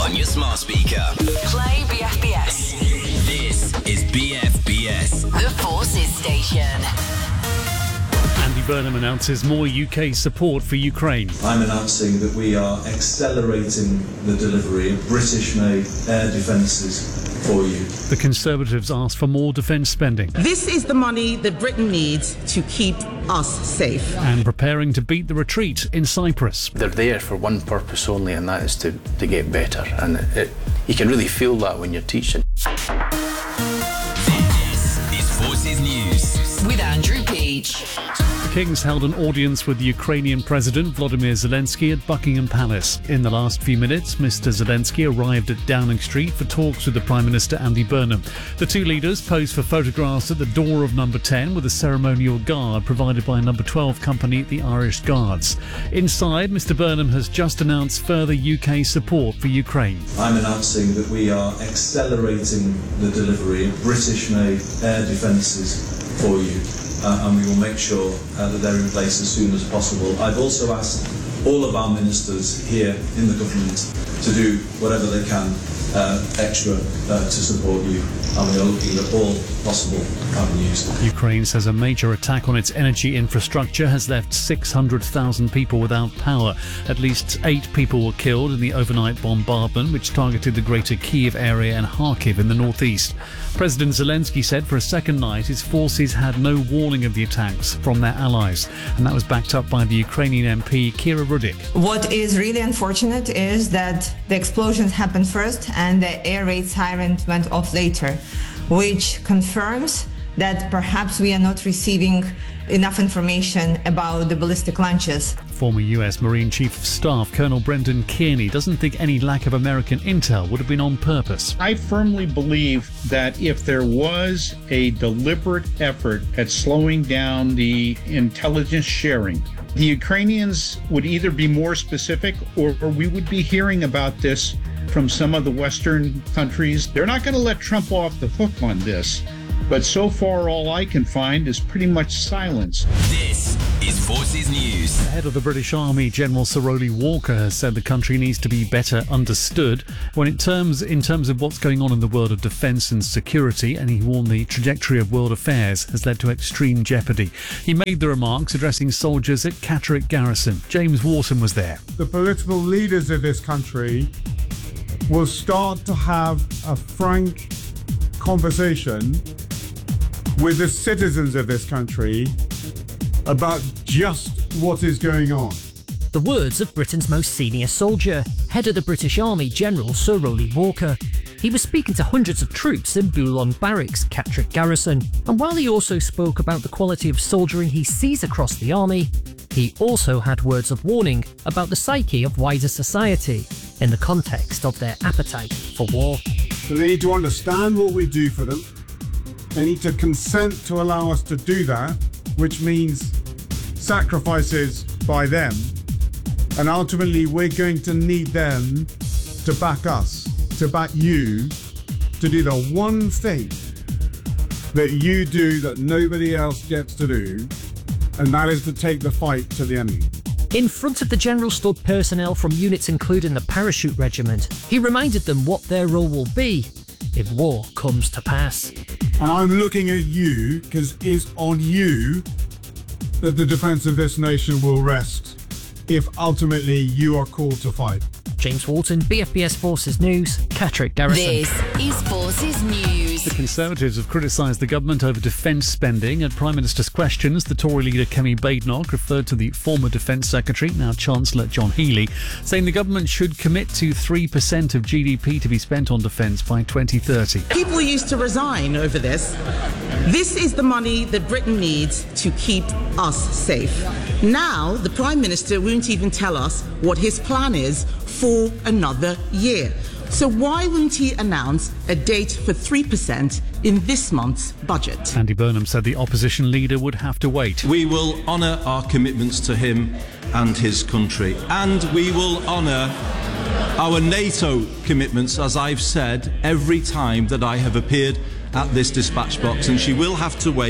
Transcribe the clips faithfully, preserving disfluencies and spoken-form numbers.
on your smart speaker. Play B F B S. This is B F B S, The Forces Station. Andy Burnham announces more U K support for Ukraine. I'm announcing that we are accelerating the delivery of British-made air defences for you. The Conservatives asked for more defence spending. This is the money that Britain needs to keep us safe. And preparing to beat the retreat in Cyprus. They're there for one purpose only, and that is to, to get better. And it, it, you can really feel that when you're teaching. This is Forces News with Andrew Peach. The Kings held an audience with Ukrainian President Volodymyr Zelensky at Buckingham Palace. In the last few minutes, Mister Zelensky arrived at Downing Street for talks with the Prime Minister Andy Burnham. The two leaders posed for photographs at the door of number ten with a ceremonial guard provided by number twelve company, the Irish Guards. Inside, Mister Burnham has just announced further U K support for Ukraine. I'm announcing that we are accelerating the delivery of British-made air defences for you. Uh, and we will make sure uh, that they're in place as soon as possible. I've also asked all of our ministers here in the government to do whatever they can uh, extra uh, to support you, and we are looking at all possible avenues. Ukraine says a major attack on its energy infrastructure has left six hundred thousand people without power. At least eight people were killed in the overnight bombardment, which targeted the greater Kyiv area and Kharkiv in the northeast. President Zelensky said for a second night his forces had no warning of the attacks from their allies, and that was backed up by the Ukrainian M P Kira Rudik. What is really unfortunate is that the explosions happened first and the air raid siren went off later, which confirms that perhaps we are not receiving enough information about the ballistic launches. Former U S Marine Chief of Staff Colonel Brendan Kearney doesn't think any lack of American intel would have been on purpose. I firmly believe that if there was a deliberate effort at slowing down the intelligence sharing, the Ukrainians would either be more specific or, or we would be hearing about this from some of the Western countries. They're not going to let Trump off the hook on this. But so far, all I can find is pretty much silence. This is Forces News. The head of the British Army, General Sir Rowley Walker, has said the country needs to be better understood when it terms in terms of what's going on in the world of defence and security, and he warned the trajectory of world affairs has led to extreme jeopardy. He made the remarks addressing soldiers at Catterick Garrison. James Wharton was there. The political leaders of this country will start to have a frank conversation with the citizens of this country about just what is going on. The words of Britain's most senior soldier, head of the British Army, General Sir Rowley Walker. He was speaking to hundreds of troops in Boulogne Barracks, Catterick Garrison, and while he also spoke about the quality of soldiering he sees across the army, he also had words of warning about the psyche of wider society in the context of their appetite for war. So they need to understand what we do for them. They need to consent to allow us to do that, which means sacrifices by them. And ultimately, we're going to need them to back us, to back you, to do the one thing that you do that nobody else gets to do, and that is to take the fight to the enemy. In front of the general stood personnel from units including the Parachute Regiment. He reminded them what their role will be if war comes to pass. And I'm looking at you because it's on you that the defence of this nation will rest if ultimately you are called to fight. James Wharton, B F B S Forces News, Catterick Garrison. This is Forces News. The Conservatives have criticised the government over defence spending. At Prime Minister's questions, the Tory leader Kemi Badenoch referred to the former Defence Secretary, now Chancellor John Healey, saying the government should commit to three percent of G D P to be spent on defence by twenty thirty. People used to resign over this. This is the money that Britain needs to keep us safe. Now, the Prime Minister won't even tell us what his plan is for another year. So why wouldn't he announce a date for three percent in this month's budget? Andy Burnham said the opposition leader would have to wait. We will honour our commitments to him and his country, and we will honour our NATO commitments, as I've said every time that I have appeared at this dispatch box, and she will have to wait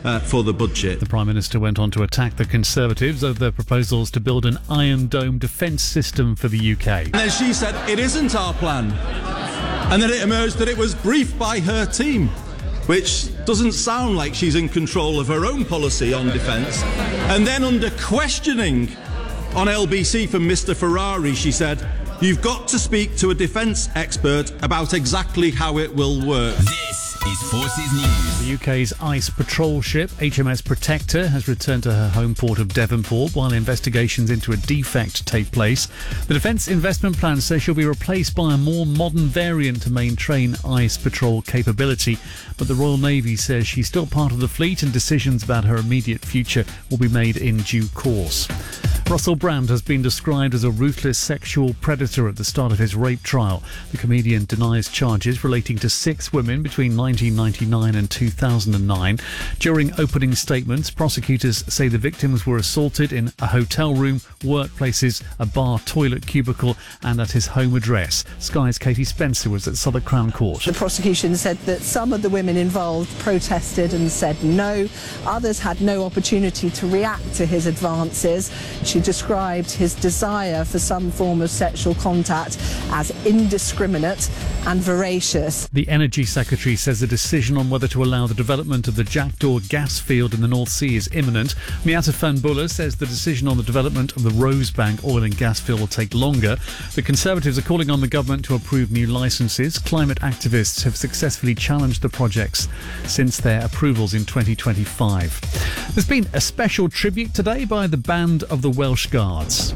uh, for the budget. The Prime Minister went on to attack the Conservatives over their proposals to build an Iron Dome defence system for the U K. And then she said, it isn't our plan. And then it emerged that it was briefed by her team, which doesn't sound like she's in control of her own policy on defence. And then under questioning on L B C from Mister Ferrari, she said, you've got to speak to a defence expert about exactly how it will work. This is Forces News. The U K's ice patrol ship, H M S Protector, has returned to her home port of Devonport while investigations into a defect take place. The Defence Investment Plan says she'll be replaced by a more modern variant to maintain ice patrol capability, but the Royal Navy says she's still part of the fleet and decisions about her immediate future will be made in due course. Russell Brand has been described as a ruthless sexual predator at the start of his rape trial. The comedian denies charges relating to six women between nineteen ninety-nine and two thousand nine. During opening statements, prosecutors say the victims were assaulted in a hotel room, workplaces, a bar toilet cubicle and at his home address. Sky's Katie Spencer was at Southwark Crown Court. The prosecution said that some of the women involved protested and said no. Others had no opportunity to react to his advances. She described his desire for some form of sexual contact as indiscriminate and voracious. The Energy Secretary says the decision on whether to allow the development of the Jackdaw gas field in the North Sea is imminent. Miata Fanbula says the decision on the development of the Rosebank oil and gas field will take longer. The Conservatives are calling on the government to approve new licences. Climate activists have successfully challenged the projects since their approvals in twenty twenty-five. There's been a special tribute today by the Band of the Welsh Guards.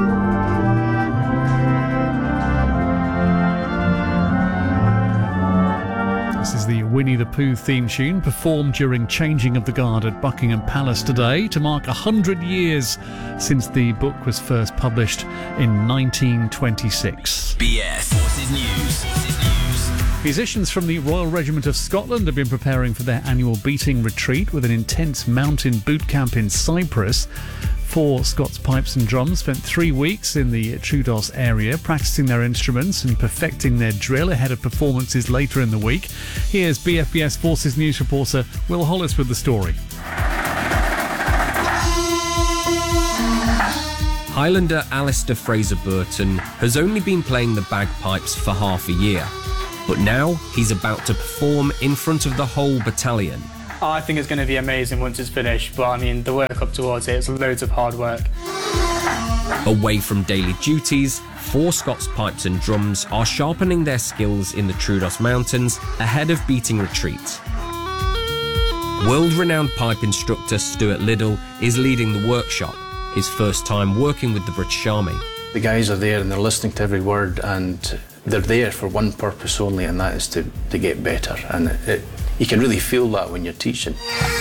This is the Winnie the Pooh theme tune performed during changing of the guard at Buckingham Palace today to mark one hundred years since the book was first published in nineteen twenty-six. B S Forces News. Forces News. Musicians from the Royal Regiment of Scotland have been preparing for their annual beating retreat with an intense mountain boot camp in Cyprus. Four Scots Pipes and Drums spent three weeks in the Troodos area practicing their instruments and perfecting their drill ahead of performances later in the week. Here's B F B S Forces News reporter Will Hollis with the story. Highlander Alistair Fraser-Burton has only been playing the bagpipes for half a year, but now he's about to perform in front of the whole battalion. I think it's going to be amazing once it's finished, but I mean, the work up towards it, it's loads of hard work. Away from daily duties, four Scots Pipes and Drums are sharpening their skills in the Troodos Mountains ahead of beating retreat. World-renowned pipe instructor Stuart Liddell is leading the workshop, his first time working with the British Army. The guys are there and they're listening to every word and they're there for one purpose only, and that is to, to get better. And it, it, you can really feel that when you're teaching.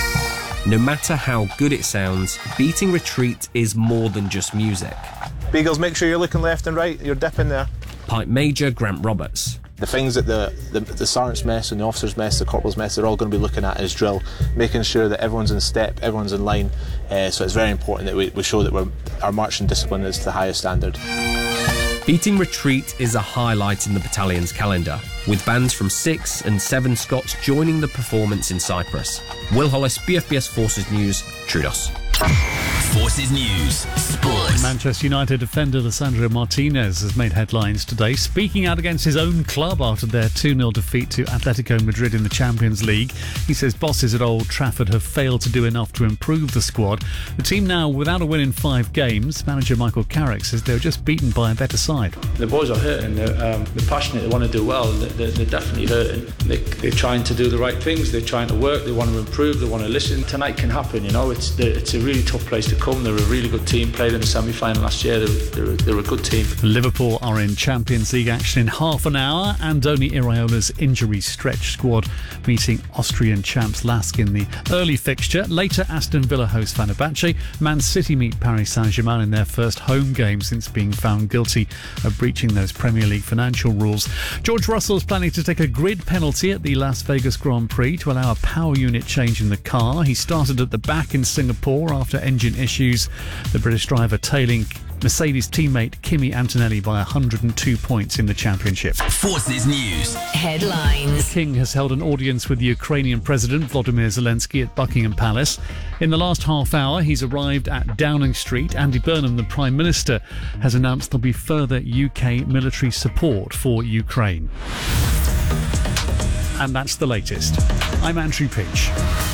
No matter how good it sounds, beating retreat is more than just music. Beagles, make sure you're looking left and right, you're dipping there. Pipe Major Grant Roberts. The things that the, the, the sergeant's mess and the officer's mess, the corporal's mess, they're all going to be looking at is drill, making sure that everyone's in step, everyone's in line. Uh, so it's very important that we, we show that we're, our marching discipline is to the highest standard. Beating retreat is a highlight in the battalion's calendar, with bands from six and seven Scots joining the performance in Cyprus. Will Hollis, B F B S Forces News, Troodos. Forces News. Sports. Manchester United defender Lisandro Martinez has made headlines today, speaking out against his own club after their two nil defeat to Atletico Madrid in the Champions League. He says bosses at Old Trafford have failed to do enough to improve the squad. The team now without a win in five games. Manager Michael Carrick says they were just beaten by a better side. The boys are hurting. They're, um, they're passionate. They want to do well. They're, they're definitely hurting. They, they're trying to do the right things. They're trying to work. They want to improve. They want to listen. Tonight can happen. You know, it's it's a really tough place to come. They're a really good team. Played in the semi-final last year. They're, they're, they're a good team. Liverpool are in Champions League action in half an hour. Andoni Iraola's injury stretch squad meeting Austrian champs Lask in the early fixture. Later, Aston Villa host Fenerbahce. Man City meet Paris Saint-Germain in their first home game since being found guilty of breaching those Premier League financial rules. George Russell is planning to take a grid penalty at the Las Vegas Grand Prix to allow a power unit change in the car. He started at the back in Singapore after engine issues. The British driver tailing Mercedes teammate Kimi Antonelli by one hundred two points in the championship. Forces News. Headlines. The King has held an audience with the Ukrainian President Volodymyr Zelensky at Buckingham Palace. In the last half hour, he's arrived at Downing Street. Andy Burnham, the Prime Minister, has announced there'll be further U K military support for Ukraine. And that's the latest. I'm Andrew Peach.